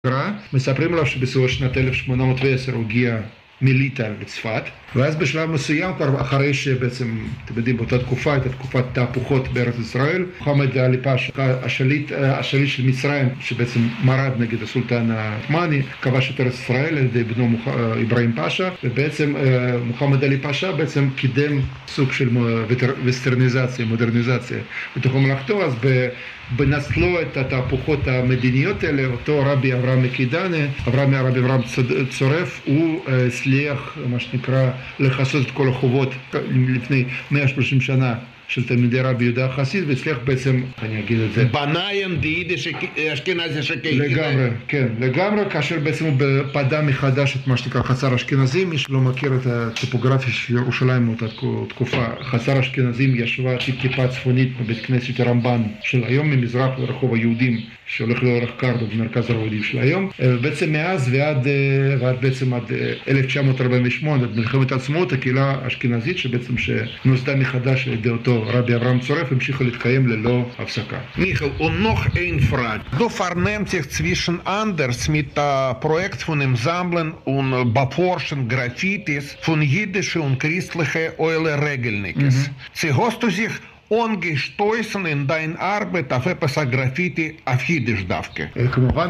מספרים עליו שבסביבות שנת 1810 הוא הגיע מליטא לצפת, ואז בשלב מסוים, כבר אחרי שבעצם, אתם יודעים, באותה תקופה, הייתה תקופת תהפוכות בארץ ישראל, מוחמד עלי פאשה, השליט של מצרים, שבעצם מרד נגד הסולטן העות'מאני, כבש את ארץ ישראל על ידי בנו אברהים פאשה, ובעצם מוחמד עלי פאשה בעצם קידם סוג של וסטרניזציה, מודרניזציה בתוך ממלכתו. אז בנצלו את התהפוכות המדיניות האלה, אותו רבי אברהם מקידנה, רבי אברהם צורף, הוא הצליח, מה שנקרא, לכסות את כל החובות לפני 130 שנה של תלמידי רבי יהודה החסיד, והצליח בעצם, אני אגיד את זה, בניים דיידיש אשכנזי שקי. לגמרי, כן, לגמרי, כאשר בעצם הוא פדה מחדש את מה שנקרא חצר אשכנזים. מי שלא מכיר את הטופוגרפיה של ירושלים מאותה תקופה, חצר אשכנזים ישבה טיפה צפונית בבית כנסת הרמב"ן של היום, ממזרח לרחוב היהודים שהולך לאורך קרדו במרכז הרבנים של היום. ובעצם מאז ועד בעצם עד 1948, עד מלחמת העצמאות, הקהילה האשכנזית שבעצם שנוסדה מחדש על ידי אותו רבי אברהם צורף, המשיכה להתקיים ללא הפסקה. Michael, und noch ein Frage. Du vernehmt sich zwischen anders mit Projekt von Ensemblen und Beforschen Graffitis von jüdische und christliche Eule Regelnickes. Hast du sich ungestoßen in dein Arbeit auf etwas Graffiti auf יידיש דווקא? כמובן,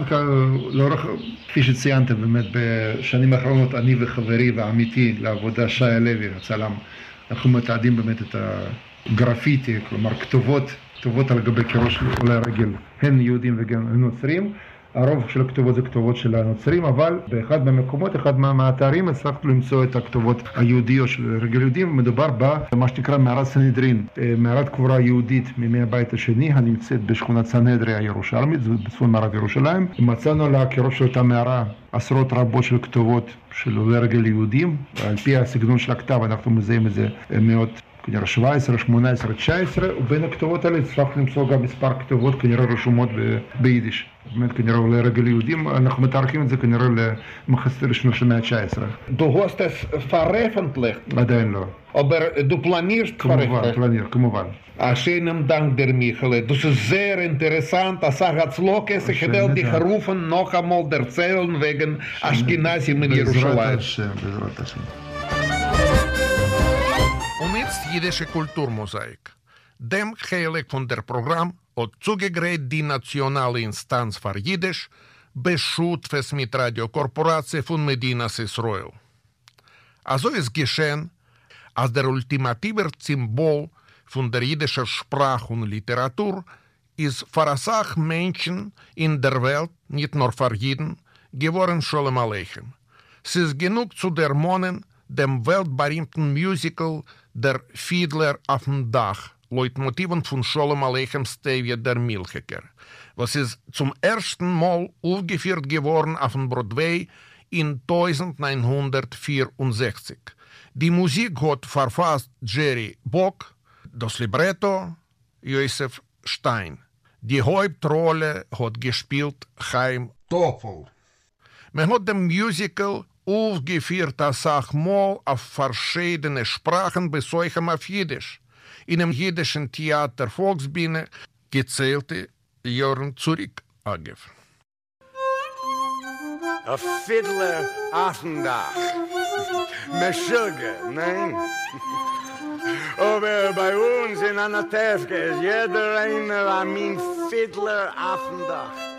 כפי שציינתם, באמת בשנים האחרונות אני וחברי והעמיתי לעבודה שי הלוי, הצלם, אנחנו מתעדים באמת את הגרפיטי, כלומר כתובות על גבי קירות של עולי הרגל, הן יהודים וגם נוצרים. הרוב של הכתובות זה כתובות של הנוצרים, אבל באחד מהמקומות, אחד מהאתרים, הצלחנו למצוא את הכתובות היהודיות של רגל יהודים. מדובר במה שנקרא מערת סנהדרין, מערת קבורה יהודית מימי הבית השני, הנמצאת בשכונת סנהדריה הירושלמית, זה בצפון מערב ירושלים. מצאנו על הקירות של אותה מערה עשרות רבות של כתובות של עולי רגל יהודים, על פי הסגנון של הכתב אנחנו מזהים את זה מאות, כנראה 17, 18, 19, ובין הכתובות האלה הצלחנו למצוא גם מספר כתובות כנראה רשומות ביידיש. באמת כנראה עולי רגל יהודים, אנחנו מתארכים את זה כנראה למחצית הראשונה של המאה ה-19. Du hast es veröffentlicht? עדיין לא. Aber du planierst כמובן, כמובן. Schönen Dank, der Michael. Das ist sehr interessant. Das hat Lokes. Ich will dich rufen, noch einmal erzählen wegen Ashkenazim in Jerusalem. בעזרת השם. Und jetzt jüdische Kulturmosaik. Dem Heilig von der Programm hat zugegräht die nationale Instanz für Jiddisch beschutfes mit Radiokorporatie von Medinas Israel. Also ist geschehen, als der ultimative Symbol von der jüdischen Sprache und Literatur ist für alle Menschen in der Welt, nicht nur für Jiden, geworden Sholem Aleichem. Es ist genug zu dermonen dem weltberühmten Musical Der Fiedler auf dem Dach, Leitmotiven von Sholem Aleichem Stevie der Milcheker, was ist zum ersten Mal aufgeführt geworden auf dem Broadway in 1964. Die Musik hat verfasst Jerry Bock, das Libretto Josef Stein. Die Hauptrolle hat gespielt Chaim Toffel. Man hat dem Musical aufgeführt als Mal auf verschiedene Sprachen besuchen auf Jiddisch. In dem jiddischen Theater Volksbühne gezählte Jahren zurück, Agev. A fiddler auf dem Dach. Meshuggah, nein? Aber bei uns in Anatevke ist jeder einer ein Fiddler auf dem Dach.